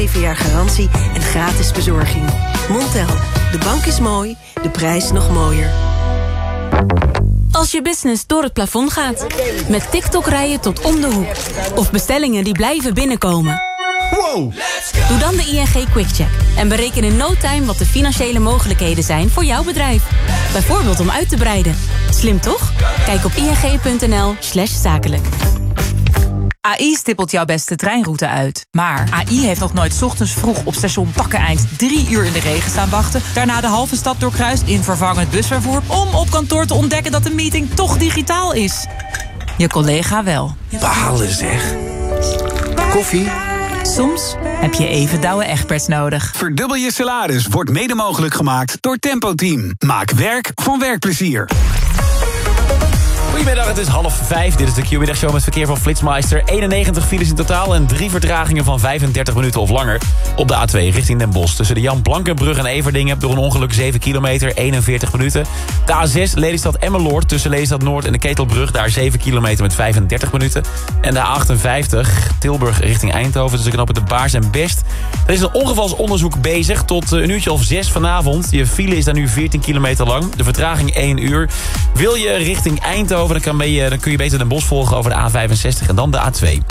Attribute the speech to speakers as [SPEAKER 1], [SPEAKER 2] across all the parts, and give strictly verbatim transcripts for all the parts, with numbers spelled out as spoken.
[SPEAKER 1] zeven jaar garantie en gratis bezorging. Montel, de bank is mooi, de prijs nog mooier.
[SPEAKER 2] Als je business door het plafond gaat. Met TikTok rijden tot om de hoek. Of bestellingen die blijven binnenkomen.
[SPEAKER 3] Wow!
[SPEAKER 2] Doe dan de I N G QuickCheck. En bereken in no time wat de financiële mogelijkheden zijn voor jouw bedrijf. Bijvoorbeeld om uit te breiden. Slim toch? Kijk op ing.nl slash zakelijk.
[SPEAKER 4] A I stippelt jouw beste treinroute uit. Maar A I heeft nog nooit 's ochtends vroeg op station Bakkeneind drie uur in de regen staan wachten. Daarna de halve stad doorkruist in vervangend busvervoer om op kantoor te ontdekken dat de meeting toch digitaal is. Je collega wel.
[SPEAKER 3] Balen zeg. Koffie?
[SPEAKER 4] Soms heb je even Douwe Egberts nodig.
[SPEAKER 3] Verdubbel je salaris wordt mede mogelijk gemaakt door Tempo Team. Maak werk van werkplezier.
[SPEAKER 5] Goedemiddag, het is half vijf. Dit is de Q-middagshow met verkeer van Flitsmeister. eenennegentig files in totaal en drie vertragingen van vijfendertig minuten of langer. Op de A twee richting Den Bosch. Tussen de Jan Blankenbrug en Everdingen door een ongeluk zeven kilometer, eenenveertig minuten. De A zes Lelystad-Emmeloord tussen Lelystad Noord en de Ketelbrug. Daar zeven kilometer met vijfendertig minuten. En de A achtenvijftig Tilburg richting Eindhoven tussen knopen de Baars en Best. Er is een ongevalsonderzoek bezig tot een uurtje of zes vanavond. Je file is daar nu veertien kilometer lang. De vertraging één uur. Wil je richting Eindhoven, dan, kan je, dan kun je beter Den Bosch volgen over de A vijfenzestig en dan de A twee.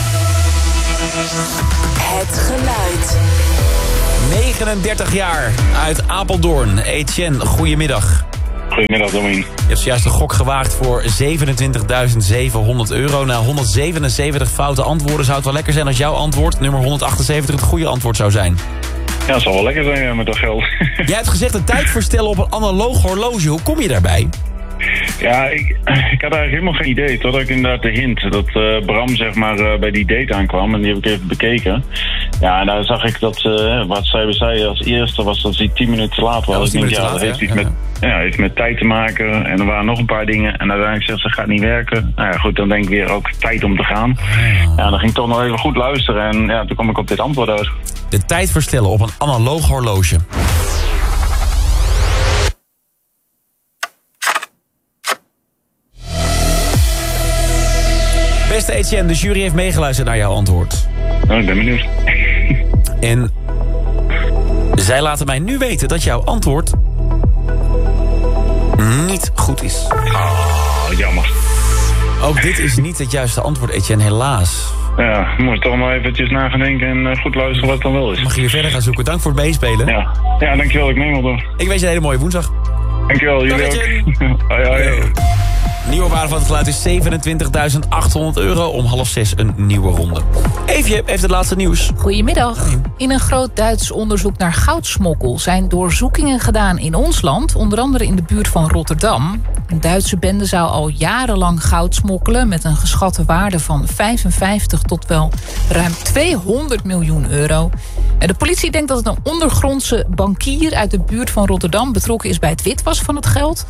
[SPEAKER 2] Het geluid.
[SPEAKER 5] negenendertig jaar uit Apeldoorn. Etienne, goedemiddag.
[SPEAKER 6] Goedemiddag, Domien.
[SPEAKER 5] Je hebt zojuist een gok gewaagd voor zevenentwintigduizend zevenhonderd euro. Na honderdzevenenzeventig foute antwoorden zou het wel lekker zijn als jouw antwoord, nummer honderdachtenzeventig, het goede antwoord zou zijn.
[SPEAKER 6] Ja, dat zal wel lekker zijn met dat geld.
[SPEAKER 5] Jij hebt gezegd een tijd verstellen op een analoog horloge. Hoe kom je daarbij?
[SPEAKER 6] Ja, ik, ik had eigenlijk helemaal geen idee. Totdat ik inderdaad de hint dat uh, Bram zeg maar uh, bij die date aankwam. En die heb ik even bekeken. Ja, en daar zag ik dat, uh, wat zij zei als eerste was dat hij tien minuten te laat was.
[SPEAKER 5] Ja,
[SPEAKER 6] ik denk, ja,
[SPEAKER 5] laat,
[SPEAKER 6] dat heeft
[SPEAKER 5] ja.
[SPEAKER 6] iets met, ja, heeft met tijd te maken. En er waren nog een paar dingen. En uiteindelijk zegt ze, gaat niet werken. Nou ja, goed, dan denk ik weer ook tijd om te gaan. Ja, dan ging ik toch nog even goed luisteren. En ja, toen kwam ik op dit antwoord uit.
[SPEAKER 5] De tijd verstellen op een analoog horloge. Beste Etienne, de jury heeft meegeluisterd naar jouw antwoord.
[SPEAKER 6] Oh, ik ben benieuwd.
[SPEAKER 5] En zij laten mij nu weten dat jouw antwoord niet goed is.
[SPEAKER 6] Oh, jammer.
[SPEAKER 5] Ook dit is niet het juiste antwoord, Etienne, helaas.
[SPEAKER 6] Ja, ik moest toch maar eventjes na gaan denken en uh, goed luisteren wat het dan wel is.
[SPEAKER 5] Mag je weer verder gaan zoeken. Dank voor het meespelen.
[SPEAKER 6] Ja, ja dankjewel dat ik mee wil doen.
[SPEAKER 5] Ik wens je een hele mooie woensdag.
[SPEAKER 6] Dankjewel, jullie ook. Hoi, hoi.
[SPEAKER 5] Nieuwe waarde van het geluid is zevenentwintigduizend achthonderd euro. Om half zes een nieuwe ronde. Eefje heeft het laatste nieuws.
[SPEAKER 7] Goedemiddag. In een groot Duits onderzoek naar goudsmokkel zijn doorzoekingen gedaan in ons land. Onder andere in de buurt van Rotterdam. Een Duitse bende zou al jarenlang goud smokkelen met een geschatte waarde van vijfenvijftig tot wel ruim tweehonderd miljoen euro. De politie denkt dat het een ondergrondse bankier uit de buurt van Rotterdam betrokken is bij het witwassen van het geld.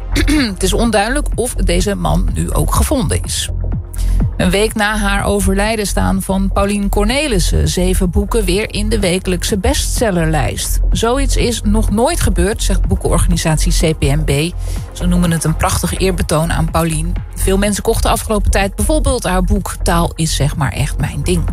[SPEAKER 7] Het is onduidelijk of deze man nu ook gevonden is. Een week na haar overlijden staan van Paulien Cornelissen zeven boeken weer in de wekelijkse bestsellerlijst. Zoiets is nog nooit gebeurd, zegt boekenorganisatie C P M B. Ze noemen het een prachtig eerbetoon aan Paulien. Veel mensen kochten afgelopen tijd bijvoorbeeld haar boek Taal is zeg maar echt mijn ding.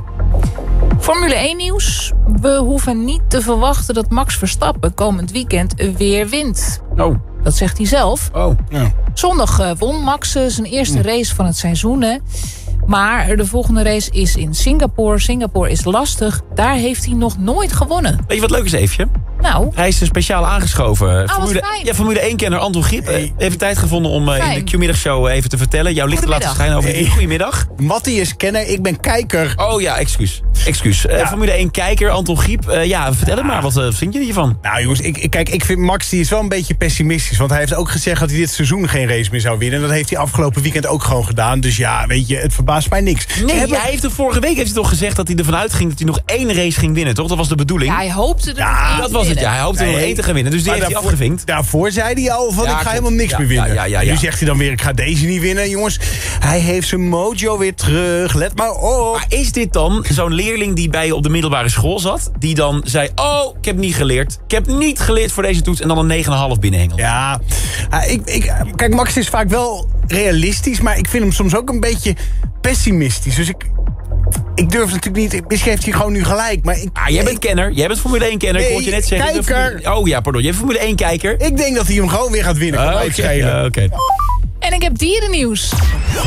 [SPEAKER 7] Formule één nieuws. We hoeven niet te verwachten dat Max Verstappen komend weekend weer wint.
[SPEAKER 5] Oh.
[SPEAKER 7] Dat zegt hij zelf.
[SPEAKER 5] Oh. Ja.
[SPEAKER 7] Zondag uh, won Max uh, zijn eerste race van het seizoen. Hè. Maar de volgende race is in Singapore. Singapore is lastig. Daar heeft hij nog nooit gewonnen.
[SPEAKER 5] Weet je wat leuk is, Eefje?
[SPEAKER 7] Nou.
[SPEAKER 5] Hij is speciaal aangeschoven.
[SPEAKER 7] Oh,
[SPEAKER 5] Formule, ja, Formule één-kenner Anton Giep. Hey. Even tijd gevonden om uh, in de Q-middagshow even te vertellen. Jouw licht te laten schijnen over hey. de Goedemiddag.
[SPEAKER 8] Mattie is kenner, ik ben kijker.
[SPEAKER 5] Oh ja, excuus. Excuus. Ja. Uh, Formule één-kijker, Anton Giep. Uh, ja, vertel het maar. Wat uh, vind je hiervan?
[SPEAKER 8] Nou jongens, ik, ik, kijk, ik vind Max die is wel een beetje pessimistisch. Want hij heeft ook gezegd dat hij dit seizoen geen race meer zou winnen. Dat heeft hij afgelopen weekend ook gewoon gedaan. Dus ja, weet je, het verbaast mij niks.
[SPEAKER 5] Nee, hebben... hij heeft er vorige week heeft hij toch gezegd dat hij ervan uitging dat hij nog één race ging winnen, toch? Dat was de bedoeling.
[SPEAKER 7] Ja, hij hoopte er
[SPEAKER 5] ja, dat was het, ja. Hij hoopte nee. er nog één te gaan winnen. Dus die maar heeft daarvoor, hij afgevinkt.
[SPEAKER 8] Daarvoor zei hij al van ja, ik ga klopt. helemaal niks
[SPEAKER 5] ja,
[SPEAKER 8] meer winnen.
[SPEAKER 5] Ja, ja, ja, ja.
[SPEAKER 8] Nu zegt hij dan weer ik ga deze niet winnen. Jongens, hij heeft zijn mojo weer terug. Let maar op.
[SPEAKER 5] Maar is dit dan zo'n leerling die bij je op de middelbare school zat? Die dan zei, oh, ik heb niet geleerd. Ik heb niet geleerd voor deze toets. En dan een negen komma vijf binnenhengelt.
[SPEAKER 8] Ja, ik, ik, kijk, Max is vaak wel realistisch. Maar ik vind hem soms ook een beetje pessimistisch. Dus ik... ik durf natuurlijk niet... Misschien heeft hij gewoon nu gelijk, maar... Ik,
[SPEAKER 5] Ah, jij bent kenner. Jij bent Formule één-kenner.
[SPEAKER 8] Nee,
[SPEAKER 5] ik hoorde je net zeggen.
[SPEAKER 8] kijker.
[SPEAKER 5] Oh ja, pardon. Jij bent Formule één-kijker.
[SPEAKER 8] ik denk dat hij hem gewoon weer gaat winnen. Kan
[SPEAKER 5] Oké,
[SPEAKER 8] mij schelen.
[SPEAKER 5] oké.
[SPEAKER 7] En ik heb dierennieuws.